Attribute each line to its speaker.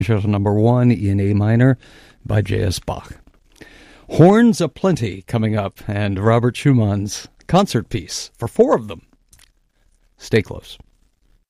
Speaker 1: Concerto Number 1 in A minor by J.S. Bach. Horns Aplenty coming up, and Robert Schumann's concert piece for 4 of them. Stay close.